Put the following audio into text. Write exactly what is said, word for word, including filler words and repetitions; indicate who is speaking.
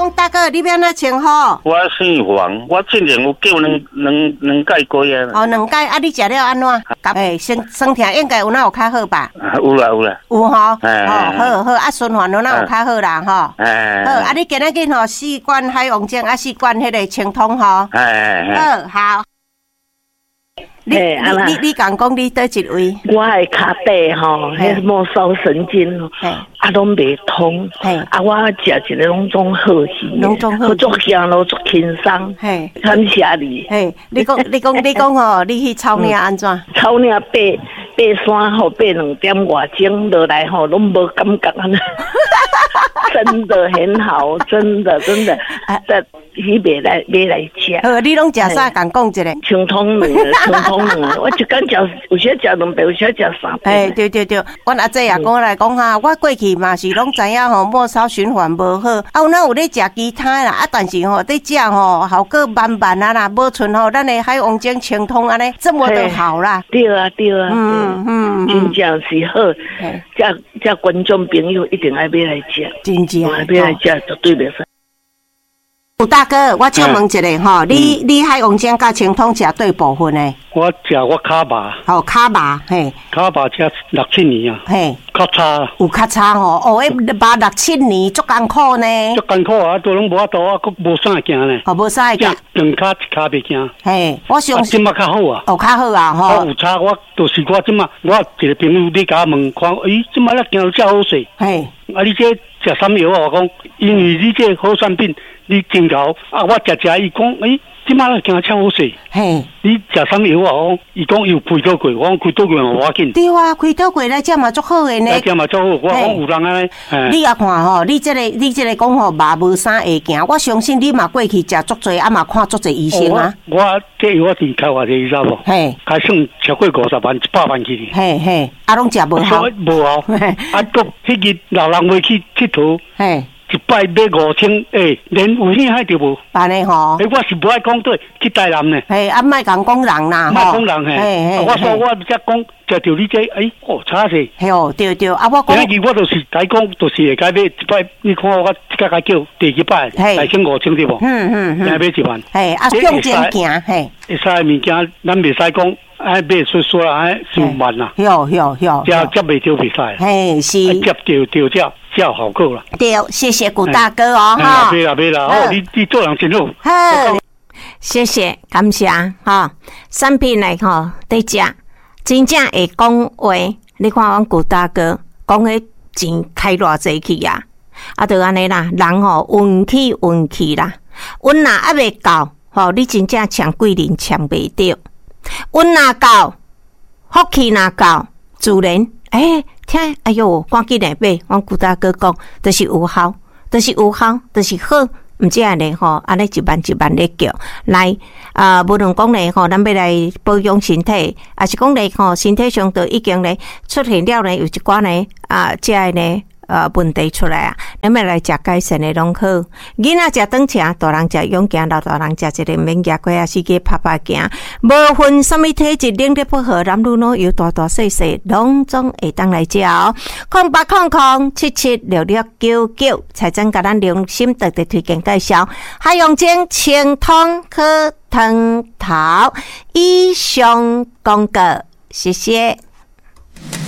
Speaker 1: 讲大哥，你要哪称呼？
Speaker 2: 我姓黄，我之前有叫两两两届过啊。
Speaker 1: 哦，两届啊，你食了安怎？诶，身身体应该有哪有较好吧？
Speaker 2: 啊，有啦有啦。
Speaker 1: 有吼，哦，好好啊，循环有哪有较好啦吼。哎，好啊，你今仔日吼四罐海王精啊，四罐迄个清通吼。哎哎，好好。你你你你讲讲你倒一位？
Speaker 3: 我的脚底吼，迄末梢神经吼，啊拢袂通，啊我食一个拢总好去，拢总好，足香咯，足轻松。嘿，感谢你。
Speaker 1: 嘿，你讲你讲你讲吼，你去草岭安怎？
Speaker 3: 草岭爬爬山吼，爬两点外钟落来吼，拢无感觉安尼。真的很好，真的真的，在迄边来买来吃。
Speaker 1: 呃，你拢食啥？敢讲一个？
Speaker 3: 清汤两个，清汤两个，我一天食，有时食两杯，有时食三杯。
Speaker 1: 哎，对对对，阮阿姐也讲来讲哈，我过去嘛是拢知影吼，末梢循环无好，啊，有哪有咧食其他啦？啊，但是吼，咧食吼，效果慢慢啊啦，无像吼，咱的海王精清汤安尼这么的好啦。
Speaker 3: 对啊，对啊，嗯嗯，真正是好，这这观众朋友一定爱买来食。
Speaker 1: 真正，
Speaker 3: 别来吃绝对袂使。
Speaker 1: 吴大哥，我请问一下吼，你你海王精甲清汤食对部分呢？
Speaker 2: 我食我卡麻。
Speaker 1: 哦，卡麻，嘿。卡
Speaker 2: 麻食六七年啊。嘿。较差。
Speaker 1: 有较差吼，哦，迄麻六七年足艰苦呢。
Speaker 2: 足艰苦啊，都拢无法度啊，佫无啥行呢。
Speaker 1: 哦，无啥行。
Speaker 2: 两骹一骹袂行。
Speaker 1: 嘿，我相信。
Speaker 2: 即马较好啊。
Speaker 1: 哦，较好啊，吼。
Speaker 2: 我有差，我就是我即马，我一个朋友你甲我问看，咦，即马咧行到遮好势。嘿。啊，你这食啥药啊？我讲，因为你这好酸病，你真够啊！我食食，伊讲，诶，即马咧行超好势。嘿，你食啥药啊？我讲，伊讲有开刀过，我讲开刀过嘛无要紧。
Speaker 1: 对啊，开刀过来食嘛足好诶呢。
Speaker 2: 来食嘛足好，我讲有人安尼。
Speaker 1: 你也看吼，你这个你这个讲吼，麻无啥会行。我相信你嘛过去食足济，啊嘛看足济医生啊。
Speaker 2: 我这药我是开偌济，你知无？嘿，开算超过五十万、一百万去。
Speaker 1: 嘿嘿，啊拢食无好。
Speaker 2: 无好。啊，都迄日老人会去佚佗。嘿。一摆买五千，诶，连有影海着无？
Speaker 1: 安尼吼。
Speaker 2: 诶，我是不爱讲对去台南呢。
Speaker 1: 嘿，啊，莫讲讲人啦，
Speaker 2: 莫讲人嘿。我说我只讲，食着你这，诶，哦，差势。嘿
Speaker 1: 哦，对对，啊，我讲。
Speaker 2: 今日我就是该讲，就是会该买一摆，你看我即个该叫第一摆，来千五千对无？嗯嗯嗯。买一万。嘿，啊，向前行，嘿。会使物件，咱袂使讲。哎，别说说了，哎，上万啦，
Speaker 1: 有有有，
Speaker 2: 接接袂到比赛，
Speaker 1: 嘿是，
Speaker 2: 接到到接接好够了。
Speaker 1: 对，谢谢古大哥哦，哈，
Speaker 2: 别啦别啦，哦，你你做人真好，
Speaker 1: 好，谢谢感谢哈，产品来吼得食，真正会讲话，你看阮古大哥讲的真开偌济去啊，啊，就安尼啦，人吼运气运气啦，运若还袂够，吼，你真正抢贵人抢袂到。运若够，福气若够，自然诶，听，哎哟，赶紧来买。阮古大哥讲，就是有效，就是有效，就是好。毋只安尼吼，安尼一万一万咧叫来啊！无论讲咧吼，咱要来保养身体，还是讲咧吼，身体上都已经咧出现了咧有一寡咧啊，即个咧。呃，问题出来啊！咱要来食改善的拢好，囡仔食长车，大人食勇健，老大人食一个免牙过啊，四界拍拍行，无分什么体质，能力不合，男女老幼大大细细，拢总会当来食哦。空八空空七七六六九九，才真甲咱用心特地推荐介绍，海洋精清汤可汤头以上广告，谢谢。